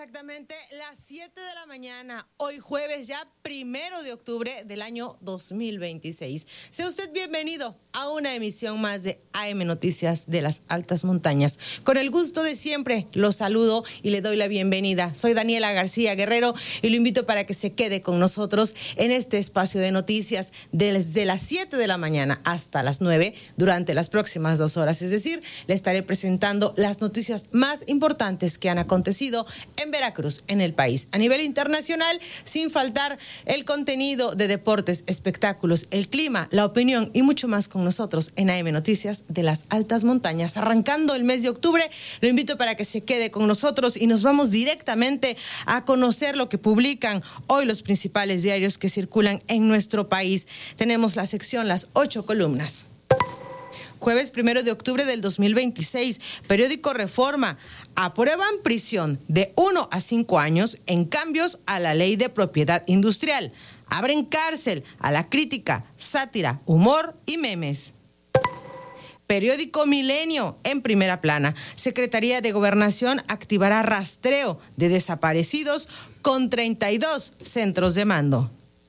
exactamente las 7 de la mañana, hoy jueves ya 1 de octubre del año 2026. Sea usted bienvenido a una emisión más de AM Noticias de las Altas Montañas. Con el gusto de siempre, lo saludo y le doy la bienvenida. Soy Daniela García Guerrero y lo invito para que se quede con nosotros en este espacio de noticias desde las 7 de la mañana hasta las 9 durante las próximas 2 horas. Es decir, le estaré presentando las noticias más importantes que han acontecido en Veracruz, en el país. A nivel internacional, sin faltar el contenido de deportes, espectáculos, el clima, la opinión y mucho más con nosotros en AM Noticias de las Altas Montañas. Arrancando el mes de octubre, lo invito para que se quede con nosotros y nos vamos directamente a conocer lo que publican hoy los principales diarios que circulan en nuestro país. Tenemos la sección Las 8 columnas. Jueves 1 de octubre del 2026, periódico Reforma. Aprueban prisión de 1 a 5 años en cambios a la ley de propiedad industrial. Abren cárcel a la crítica, sátira, humor y memes. Periódico Milenio, en primera plana. Secretaría de Gobernación activará rastreo de desaparecidos con 32 centros de mando.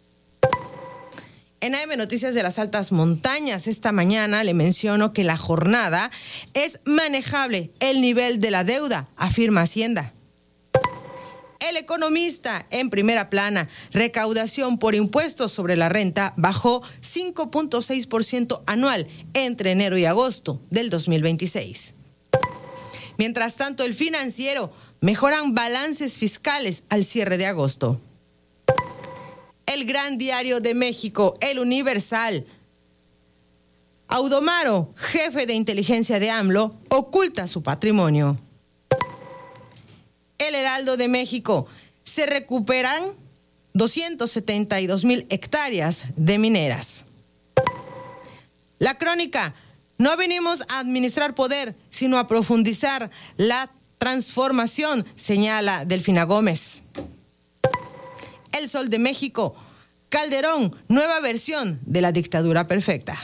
En AM Noticias de las Altas Montañas, esta mañana le menciono que la jornada es manejable el nivel de la deuda, afirma Hacienda. El Economista, en primera plana, recaudación por impuestos sobre la renta bajó 5.6% anual entre enero y agosto del 2026. Mientras tanto, el Financiero, mejoran balances fiscales al cierre de agosto. El Gran Diario de México, El Universal. Audomaro, jefe de inteligencia de AMLO, oculta su patrimonio. El Heraldo de México, se recuperan 272,000 hectáreas de mineras. La Crónica, no venimos a administrar poder, sino a profundizar la transformación, señala Delfina Gómez. El Sol de México, Calderón, nueva versión de la dictadura perfecta.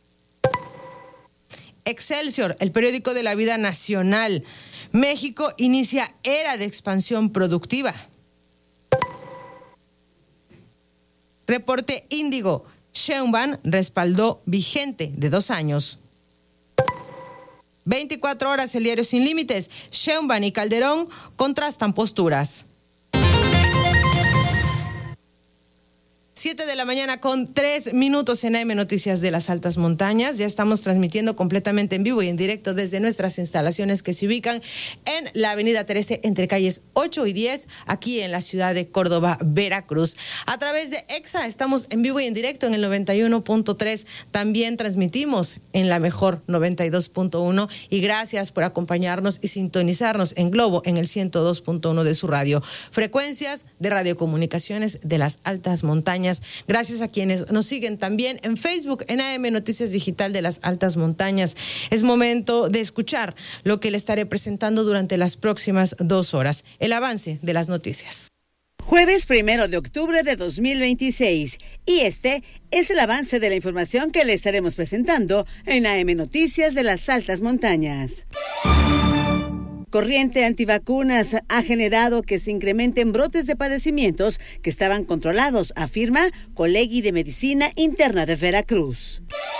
Excelsior, el periódico de la vida nacional. México inicia era de expansión productiva. Reporte Índigo, Sheinbaum respaldó vigente de 2 años. 24 horas, el diario Sin Límites. Sheinbaum y Calderón contrastan posturas. 7 de la mañana con 3 minutos en AM Noticias de las Altas Montañas. Ya estamos transmitiendo completamente en vivo y en directo desde nuestras instalaciones que se ubican en la avenida 13 entre calles 8 y 10, aquí en la ciudad de Córdoba, Veracruz. A través de EXA estamos en vivo y en directo en el 91.3. También transmitimos en la mejor 92.1 y gracias por acompañarnos y sintonizarnos en Globo en el 102.1 de su radio. Frecuencias de radiocomunicaciones de las Altas Montañas. Gracias a quienes nos siguen también en Facebook, en AM Noticias Digital de las Altas Montañas. Es momento de escuchar lo que le estaré presentando durante las próximas 2 horas. El avance de las noticias. Jueves 1 de octubre de 2026. Y este es el avance de la información que le estaremos presentando en AM Noticias de las Altas Montañas. Corriente antivacunas ha generado que se incrementen brotes de padecimientos que estaban controlados, afirma Colegio de Medicina Interna de Veracruz.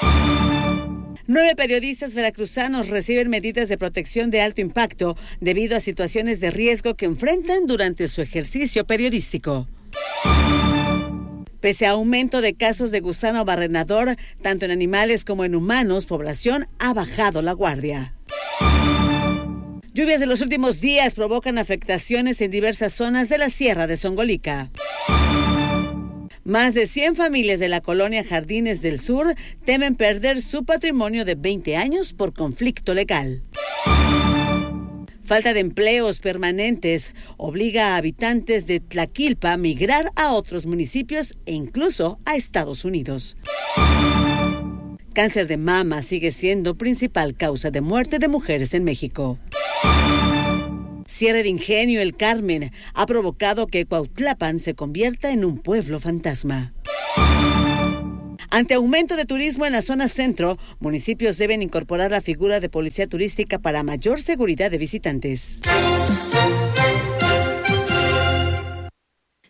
9 periodistas veracruzanos reciben medidas de protección de alto impacto debido a situaciones de riesgo que enfrentan durante su ejercicio periodístico. Pese a aumento de casos de gusano barrenador, tanto en animales como en humanos, población ha bajado la guardia. Lluvias de los últimos días provocan afectaciones en diversas zonas de la Sierra de Zongolica. Más de 100 familias de la colonia Jardines del Sur temen perder su patrimonio de 20 años por conflicto legal. Falta de empleos permanentes obliga a habitantes de Tlaquilpa a migrar a otros municipios e incluso a Estados Unidos. Cáncer de mama sigue siendo principal causa de muerte de mujeres en México. Cierre de Ingenio El Carmen ha provocado que Cuautlapan se convierta en un pueblo fantasma. Ante aumento de turismo en la zona centro, municipios deben incorporar la figura de policía turística para mayor seguridad de visitantes.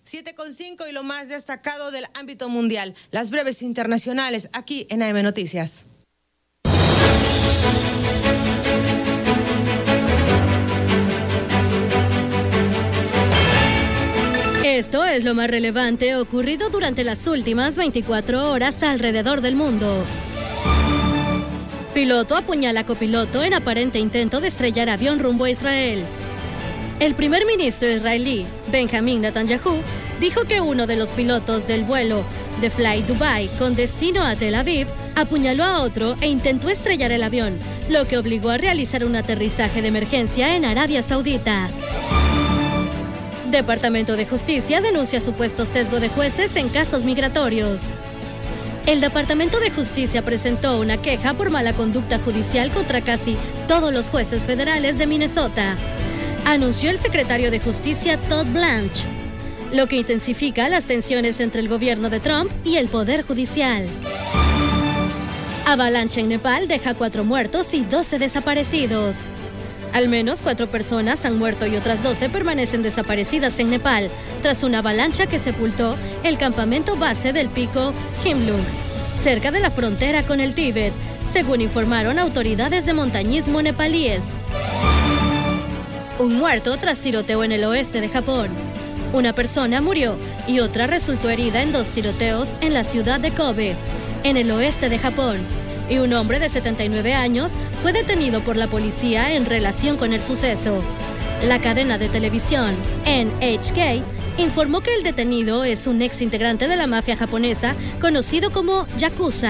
7:05 y lo más destacado del ámbito mundial. Las breves internacionales aquí en AM Noticias. Esto es lo más relevante ocurrido durante las últimas 24 horas alrededor del mundo. Piloto apuñala a copiloto en aparente intento de estrellar avión rumbo a Israel. El primer ministro israelí, Benjamin Netanyahu, dijo que uno de los pilotos del vuelo de Fly Dubai con destino a Tel Aviv apuñaló a otro e intentó estrellar el avión, lo que obligó a realizar un aterrizaje de emergencia en Arabia Saudita. Departamento de Justicia denuncia supuesto sesgo de jueces en casos migratorios. El Departamento de Justicia presentó una queja por mala conducta judicial contra casi todos los jueces federales de Minnesota, anunció el secretario de Justicia Todd Blanche, lo que intensifica las tensiones entre el gobierno de Trump y el Poder Judicial. Avalancha en Nepal deja 4 muertos y 12 desaparecidos. Al menos 4 personas han muerto y otras 12 permanecen desaparecidas en Nepal, tras una avalancha que sepultó el campamento base del pico Himlung, cerca de la frontera con el Tíbet, según informaron autoridades de montañismo nepalíes. Un muerto tras tiroteo en el oeste de Japón. Una persona murió y otra resultó herida en 2 tiroteos en la ciudad de Kobe, en el oeste de Japón. Y un hombre de 79 años fue detenido por la policía en relación con el suceso. La cadena de televisión NHK informó que el detenido es un ex integrante de la mafia japonesa conocido como Yakuza.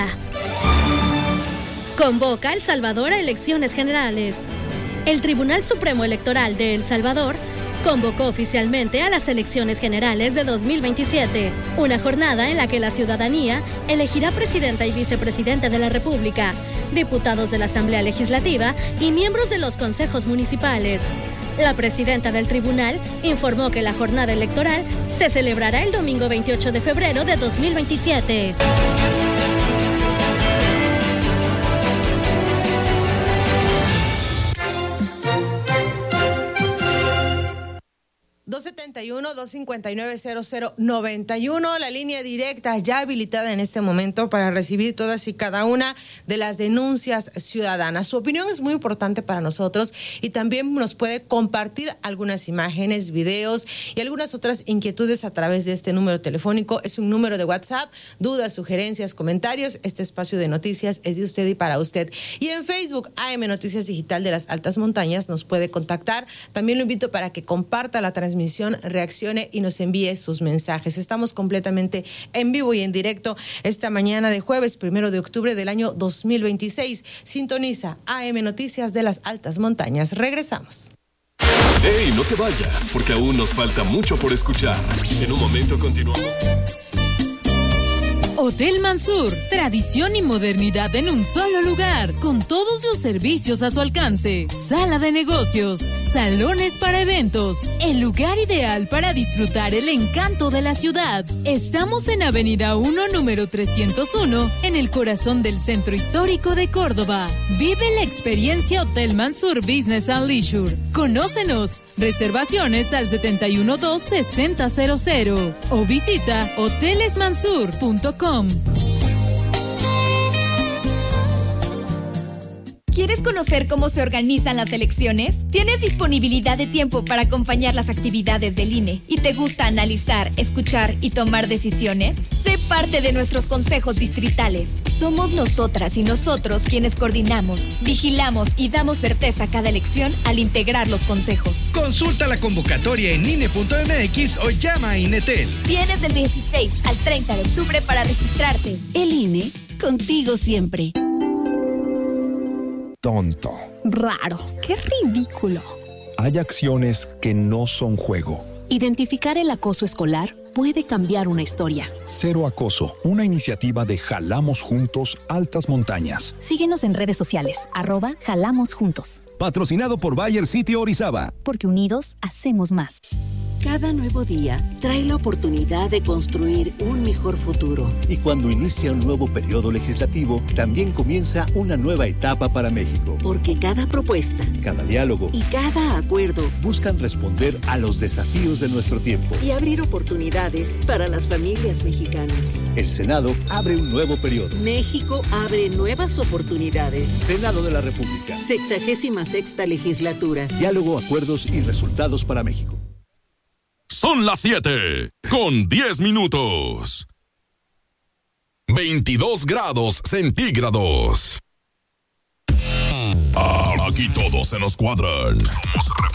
Convoca El Salvador a elecciones generales. El Tribunal Supremo Electoral de El Salvador convocó oficialmente a las elecciones generales de 2027, una jornada en la que la ciudadanía elegirá presidenta y vicepresidente de la República, diputados de la Asamblea Legislativa y miembros de los consejos municipales. La presidenta del tribunal informó que la jornada electoral se celebrará el domingo 28 de febrero de 2027. 271-259-0091, la línea directa ya habilitada en este momento para recibir todas y cada una de las denuncias ciudadanas. Su opinión es muy importante para nosotros y también nos puede compartir algunas imágenes, videos y algunas otras inquietudes a través de este número telefónico. Es un número de WhatsApp, dudas, sugerencias, comentarios. Este espacio de noticias es de usted y para usted. Y en Facebook, AM Noticias Digital de las Altas Montañas, nos puede contactar. También lo invito para que comparta la transmisión, reaccione y nos envíe sus mensajes. Estamos completamente en vivo y en directo esta mañana de jueves 1 de octubre del año 2026. Sintoniza AM Noticias de las Altas Montañas. Regresamos. ¡Hey, no te vayas! Porque aún nos falta mucho por escuchar. En un momento continuamos. Hotel Mansur, tradición y modernidad en un solo lugar, con todos los servicios a su alcance. Sala de negocios, salones para eventos, el lugar ideal para disfrutar el encanto de la ciudad. Estamos en Avenida 1, número 301, en el corazón del centro histórico de Córdoba. Vive la experiencia Hotel Mansur Business and Leisure. Conócenos. Reservaciones al 712-6000 o visita hotelesmansur.com. ¿Quieres conocer cómo se organizan las elecciones? ¿Tienes disponibilidad de tiempo para acompañar las actividades del INE? ¿Y te gusta analizar, escuchar y tomar decisiones? Sé parte de nuestros consejos distritales. Somos nosotras y nosotros quienes coordinamos, vigilamos y damos certeza a cada elección al integrar los consejos. Consulta la convocatoria en INE.mx o llama a INETEL. Tienes del 16 al 30 de octubre para registrarte. El INE, contigo siempre. Tonto. Raro. Qué ridículo. Hay acciones que no son juego. Identificar el acoso escolar puede cambiar una historia. Cero Acoso, una iniciativa de Jalamos Juntos Altas Montañas. Síguenos en redes sociales, @Jalamos Juntos. Patrocinado por Bayer City Orizaba. Porque unidos hacemos más. Cada nuevo día trae la oportunidad de construir un mejor futuro. Y cuando inicia un nuevo periodo legislativo, también comienza una nueva etapa para México. Porque cada propuesta, cada diálogo y cada acuerdo buscan responder a los desafíos de nuestro tiempo y abrir oportunidades para las familias mexicanas. El Senado abre un nuevo periodo. México abre nuevas oportunidades. Senado de la República. 66ª legislatura. Diálogo, acuerdos y resultados para México. Son las 7 con 10 minutos. 22 grados centígrados. Aquí todos se nos cuadran. Somos